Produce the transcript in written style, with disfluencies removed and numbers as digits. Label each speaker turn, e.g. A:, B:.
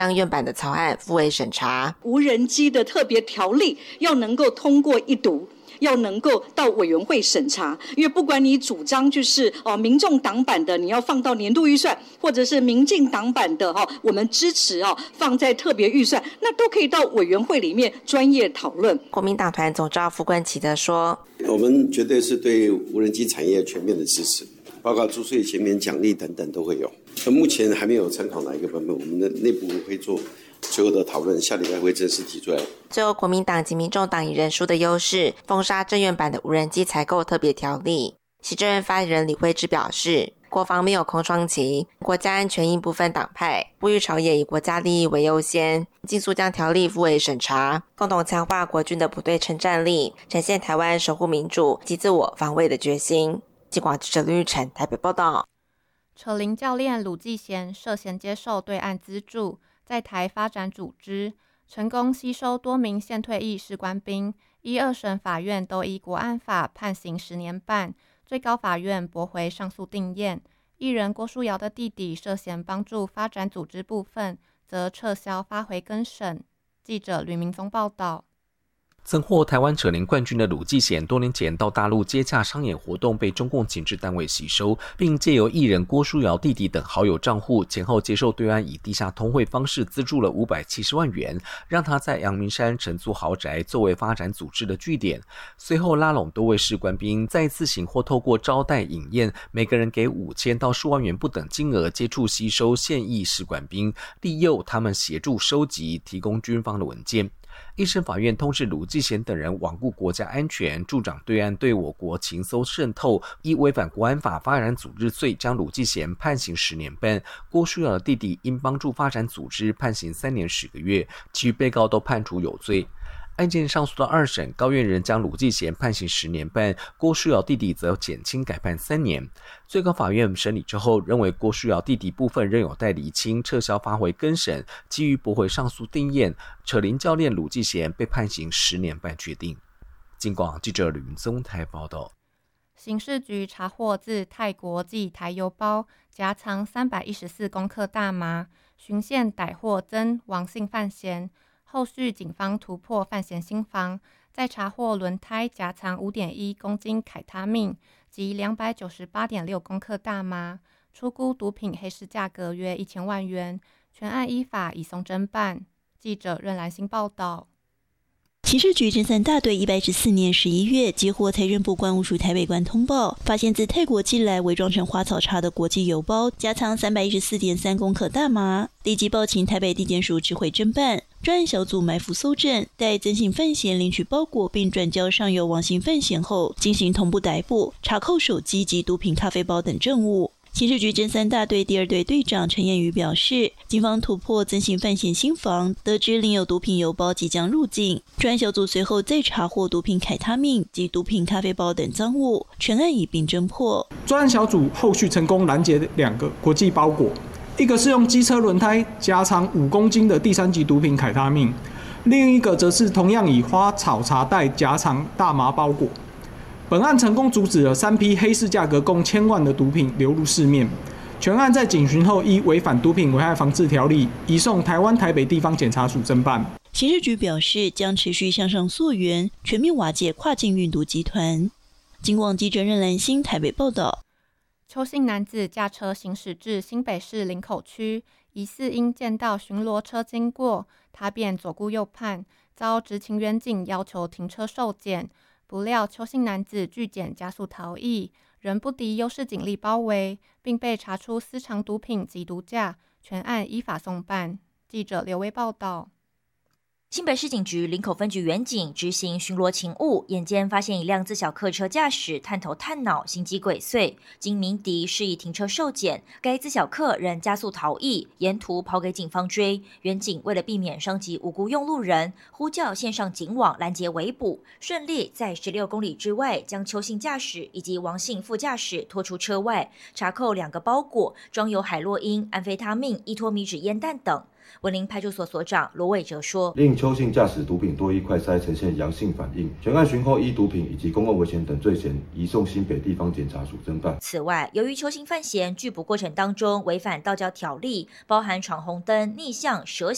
A: 将院版的草案付委审查。
B: 无人机的特别条例要能够通过一读，要能够到委员会审查，因为不管你主张就是民众党版的你要放到年度预算，或者是民进党版的我们支持放在特别预算，那都可以到委员会里面专业讨论。
A: 国民党团总召傅冠奇则说，
C: 我们绝对是对无人机产业全面的支持，包括租税减免奖励等等都会有。目前还没有参考哪一个版本，我们的内部会做最后的讨论，下礼拜会正式提出来。
A: 最后，国民党及民众党以人数的优势封杀政院版的无人机采购特别条例。行政院发言人李惠芝表示，国防没有空窗期，国家安全应不分党派，呼吁朝野以国家利益为优先，尽速将条例付委审查，共同强化国军的不对称战力，展现台湾守护民主及自我防卫的决心。记广记者林玉成台北报道。
D: 扯铃教练鲁继贤涉嫌接受对岸资助，在台发展组织，成功吸收多名现退役士官兵，一二审法院都依国安法判刑10年半，最高法院驳回上诉定谳。艺人郭书瑶的弟弟涉嫌帮助发展组织部分，则撤销发回更审。记者吕明宗报道。
E: 曾获台湾扯铃冠军的鲁继贤多年前到大陆接洽商演活动，被中共情治单位吸收，并借由艺人郭书瑶弟弟等好友账户，前后接受对岸以地下通汇方式资助了570万元，让他在阳明山承租豪宅作为发展组织的据点。随后拉拢多位士官兵，再自行或透过招待饮宴，每个人给5000到数万元不等金额，接触吸收现役士官兵，利诱他们协助收集、提供军方的文件。一审法院通知鲁继贤等人罔顾国家安全，助长对岸对我国情搜渗透，依违反国安法发展组织罪，将鲁继贤判刑10年半。郭书瑶的弟弟因帮助发展组织判刑3年10个月，其余被告都判处有罪。案件上诉到2审，高院仍将鲁继贤判刑10年半，郭书瑶弟弟则减轻改判3年。最高法院审理之后，认为郭书瑶弟弟部分仍有待厘清，撤销发回更审，基于驳回上诉定谳，扯铃教练鲁继贤被判刑10年半确定。金广记者吕云宗台报道。
D: 刑事局查获自泰国寄台邮包夹藏314公克大麻，循线逮获曾王姓犯嫌。后续警方突破犯嫌心房，再查获轮胎夹藏5.1公斤凯他命及298.6公克大麻，初估毒品黑市价格约1000万元，全案依法移送侦办。记者任兰心报道。
F: 刑事局侦三大队114年11月接获财政部关务署台北关通报，发现自泰国寄来伪装成花草茶的国际邮包，夹藏314.3公克大麻，立即报请台北地检署指挥侦办。专案小组埋伏搜证，待曾姓犯嫌领取包裹并转交上游王姓犯嫌后，进行同步逮捕，查扣手机及毒品咖啡包等证物。刑事局侦三大队第2队队长陈彦宇表示，警方突破曾姓犯嫌心房，得知另有毒品邮包即将入境，专案小组随后再查获毒品凯他命及毒品咖啡包等赃物，全案一并侦破。
G: 专案小组后续成功拦截2个国际包裹，一个是用机车轮胎夹藏5公斤的第3级毒品凯他命，另一个则是同样以花草茶袋夹藏大麻包裹。本案成功阻止了3批黑市价格共1000万的毒品流入市面。全案在警询后依违反毒品危害防治条例，移送台湾台北地方检察署侦办。
F: 刑事局表示，将持续向上溯源，全面瓦解跨境运毒集团。警广记者任兰心台北报道。
D: 邱姓男子驾车行驶至新北市林口区，疑似因见到巡逻车经过，他便左顾右盼，遭执勤员警要求停车受检。不料邱姓男子拒检加速逃逸，仍不敌优势警力包围，并被查出私藏毒品及毒驾，全案依法送办。记者刘威报道。
H: 新北市警局林口分局员警执行巡逻勤务，眼尖发现一辆自小客车驾驶探头探脑，心机鬼祟，经鸣笛示意停车受检，该自小客仍加速逃逸，沿途跑给警方追。员警为了避免伤及无辜用路人，呼叫线上警网拦截围捕，顺利在16公里之外将邱姓驾驶以及王姓副驾驶拖出车外，查扣2个包裹，装有海洛因、安非他命、依托米脂烟弹等。文林派出所所长罗伟哲说，
I: 令邱姓驾驶毒品多益快筛呈现阳性反应，全案寻获依毒品以及公共危险等罪嫌，移送新北地方检察署侦办。
H: 此外，由于邱姓犯嫌拒捕过程当中违反道交条例，包含闯红灯、逆向、蛇